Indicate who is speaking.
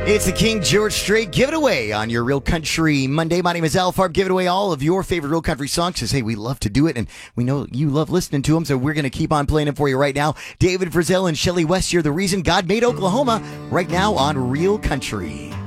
Speaker 1: It's the King George Strait Give It Away on your Real Country Monday. My name is Al Farb. Give it away all of your favorite real country songs because, hey, we love to do it, and we know you love listening to them, so we're going to keep on playing them for you right now. David Frizzell and Shelley West, you're the reason God made Oklahoma right now on Real Country.